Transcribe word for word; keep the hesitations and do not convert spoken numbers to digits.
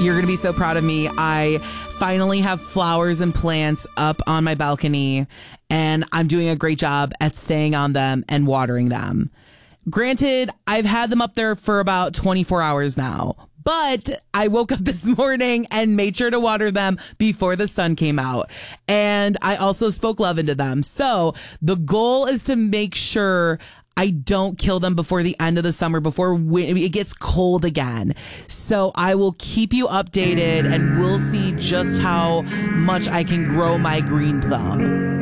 You're going to be so proud of me. I finally have flowers and plants up on my balcony, and I'm doing a great job at staying on them and watering them. Granted, I've had them up there for about twenty-four hours now, but I woke up this morning and made sure to water them before the sun came out. And I also spoke love into them. So the goal is to make sure I don't kill them before the end of the summer, before it gets cold again. So I will keep you updated, and we'll see just how much I can grow my green thumb.